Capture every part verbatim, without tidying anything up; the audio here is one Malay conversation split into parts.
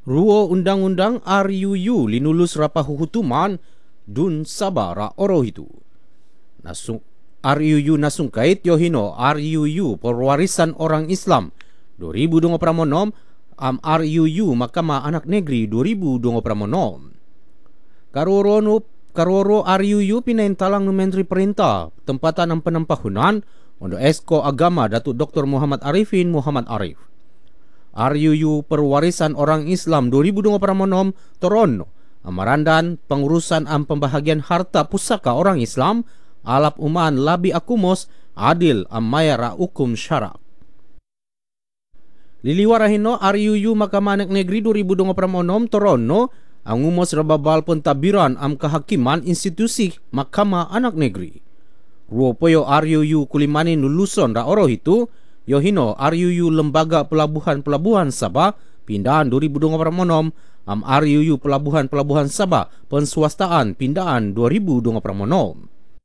Ruo undang-undang R U U linulus rapa hukutuman dun sabara oro itu. Nasung R U U nasungkait yohino R U U perwarisan orang Islam dua ribu dua puluh enam am R U U Mahkamah Anak Negeri dua ribu dua puluh enam. Karoro no karoro R U U pinaintalang no Menteri Perintah tempatan ang penampahunan untuk Esko Agama Datuk Doktor Muhammad Arifin Muhammad Arif. R U U Perwarisan Orang Islam dua ribu dua puluh enam Toron amarandan pengurusan am pembahagian harta pusaka orang Islam alap umaan labi akumos adil am mayara hukum syarak. Liliwarahino R U U Mahkamah Anak Negeri dua ribu dua puluh enam Toronto ang umos rababal pentabiran am kehakiman institusi Mahkamah Anak Negeri. Ruo poyo R U U kulimani nuluson ra oro itu yohino R U U Lembaga Pelabuhan-Pelabuhan Sabah pindahan dua ribu dua puluh enam am R U U Pelabuhan-Pelabuhan Sabah penswastaan pindahan dua ribu dua puluh enam.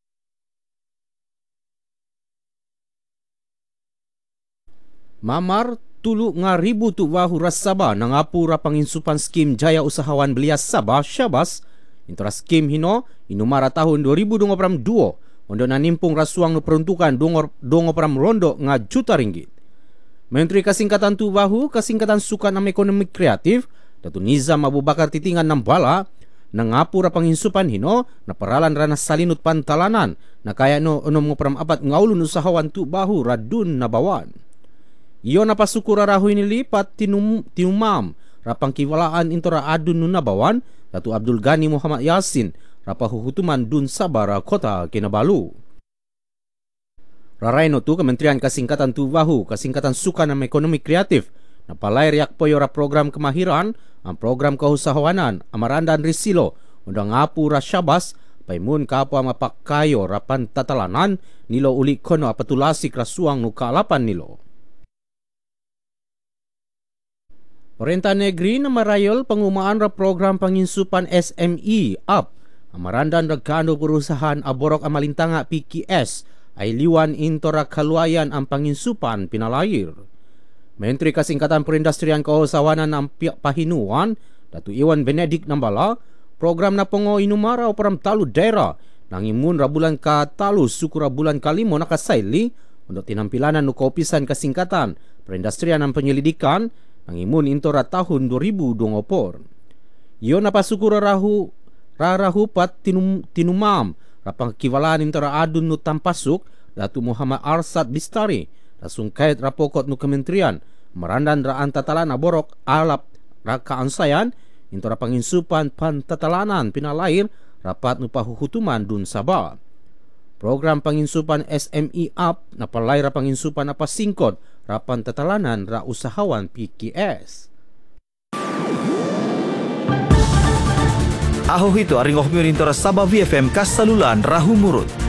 Mamar tulu ngaribu tu wahu ras Sabah nangapura panginsupan skim Jaya Usahawan Belia Sabah Syabas intara skim hino inumara tahun dua ribu dua puluh dua untuk nanimpung rasuang no peruntukan dua puluh rondo nga juta ringgit. Menteri Kasingkatan tu wahu Kasingkatan Sukan am Ekonomi Kreatif Datuk Nizam Abu Bakar Titingan Nambala nangapura panginsupan hino na paralan rana salinut pantalanan na kaya no unom ngopram apat ngaulun usahawan tu bahu radun nabawan. Iyo napasukura rahu ini lipat tinum, tinumam rapang kiwalaan intora adun nunabawan Datuk Abdul Ghani Muhammad Yasin rapa hukutuman dun Sabara Kota Kinabalu. Raraino tu Kementerian Kasingkatan tu wahu Kasingkatan Sukan dan Ekonomi Kreatif napalai riak poyora program kemahiran am program keusahawanan amarandan risilo undang ngapu rasyabas paimun kapo mapakayo rapan tatalanan nilo uli kono apatulasi krasuang nuka alapan nilo. Perintah Negeri namarayol pengumaan ra program penginsupan S M E U P amarandan regano perusahaan aborok amalintanga P K S ay liwan intora kaluayan ang panginsupan pinalair. Menteri Kasingkatan Perindustrian Keusahawanan ang Pahinuan Datuk Iwan Benedik Nambala program na pongo inumara operam talu daerah nangimun rabulan ka talu sukura bulan kalimo nakasaili untuk tinampilanan no Kaopisan Kasingkatan Perindustrian ang Penyelidikan nangimun intora tahun dua ribu dua puluh. Iyo napasukura rahu rarahupat tinum, tinumam rapang kiwalaan intora adun no tampasuk Datuk Muhammad Arsad Bistari nasungkait rapokot no kementerian merandan raan tatalan aborok alap raka ansayan intora panginsupan pantatalanan pinalair rapat no pahuhutuman dun Sabah. Program panginsupan S M E U P napalay ra panginsupan apa singkot rapan tatalanan ra usahawan P K S. Aho hito aring ohmyon intora Sabah V F M kasalulan rahu murut.